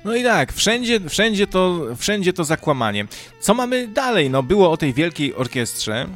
No i tak, wszędzie to zakłamanie. Co mamy dalej? No było o tej wielkiej orkiestrze,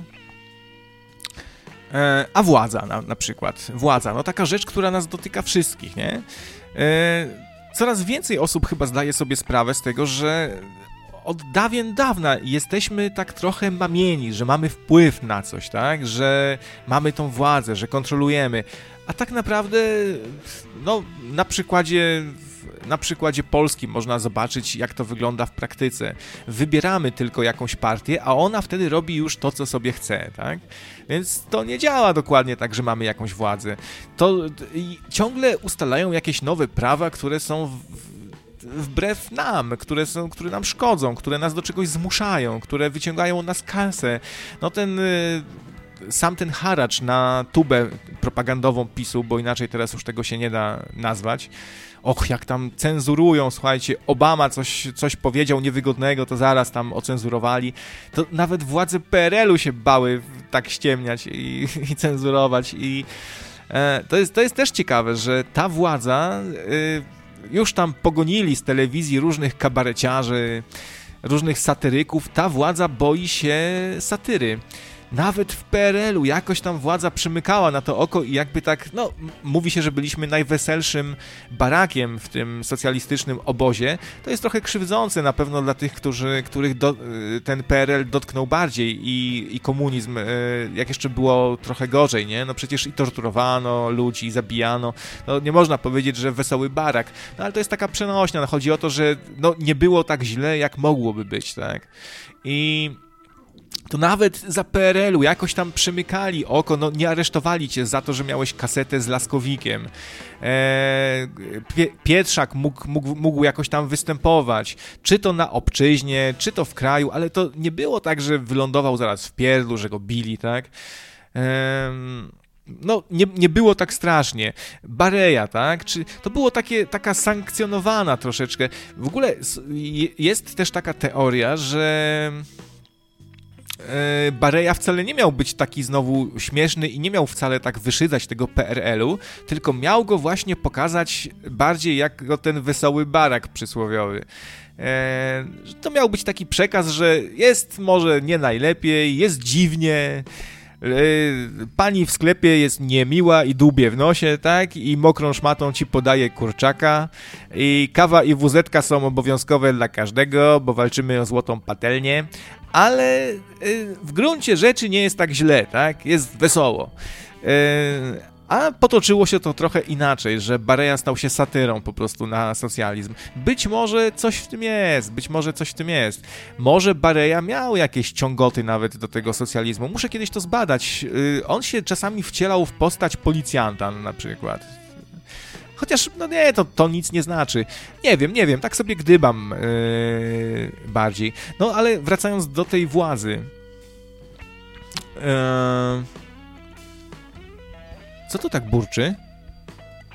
a władza na przykład. Władza, no taka rzecz, która nas dotyka wszystkich, nie? Coraz więcej osób chyba zdaje sobie sprawę z tego, że od dawien dawna jesteśmy tak trochę mamieni, że mamy wpływ na coś, tak? Że mamy tą władzę, że kontrolujemy. A tak naprawdę, no, na przykładzie Polski można zobaczyć, jak to wygląda w praktyce. Wybieramy tylko jakąś partię, a ona wtedy robi już to, co sobie chce, tak? Więc to nie działa dokładnie tak, że mamy jakąś władzę. To ciągle ustalają jakieś nowe prawa, które są wbrew nam, które nam szkodzą, które nas do czegoś zmuszają, które wyciągają od nas kasę. No sam ten haracz na tubę propagandową PiS-u, bo inaczej teraz już tego się nie da nazwać. Och, jak tam cenzurują, słuchajcie, Obama coś powiedział niewygodnego, to zaraz tam ocenzurowali. To nawet władze PRL-u się bały tak ściemniać i cenzurować. I to jest też ciekawe, że ta władza już tam pogonili z telewizji różnych kabareciarzy, różnych satyryków. Ta władza boi się satyry. Nawet w PRL-u jakoś tam władza przymykała na to oko i jakby tak, no, mówi się, że byliśmy najweselszym barakiem w tym socjalistycznym obozie. To jest trochę krzywdzące na pewno dla tych, których ten PRL dotknął bardziej i komunizm, jak jeszcze było trochę gorzej, nie? No przecież i torturowano ludzi, i zabijano. No nie można powiedzieć, że wesoły barak. No ale to jest taka przenośnia. No, chodzi o to, że no, nie było tak źle, jak mogłoby być, tak? I to nawet za PRL-u jakoś tam przymykali oko, no nie aresztowali cię za to, że miałeś kasetę z Laskowikiem. Pietrzak mógł jakoś tam występować, czy to na obczyźnie, czy to w kraju, ale to nie było tak, że wylądował zaraz w pierdlu, że go bili, tak? No, nie było tak strasznie. Bareja, tak? To było taka sankcjonowana troszeczkę. W ogóle jest też taka teoria, że Bareja wcale nie miał być taki znowu śmieszny i nie miał wcale tak wyszydzać tego PRL-u, tylko miał go właśnie pokazać bardziej jako ten wesoły barak przysłowiowy. To miał być taki przekaz, że jest może nie najlepiej, jest dziwnie, pani w sklepie jest niemiła i dłubie w nosie, tak? I mokrą szmatą ci podaje kurczaka i kawa i wuzetka są obowiązkowe dla każdego, bo walczymy o złotą patelnię, ale w gruncie rzeczy nie jest tak źle, tak? Jest wesoło. A potoczyło się to trochę inaczej, że Bareja stał się satyrą po prostu na socjalizm. Być może coś w tym jest. Może Bareja miał jakieś ciągoty nawet do tego socjalizmu. Muszę kiedyś to zbadać. On się czasami wcielał w postać policjanta na przykład. Chociaż, no nie, to nic nie znaczy. Nie wiem, tak sobie gdybam bardziej. No ale wracając do tej władzy. Co to tak burczy?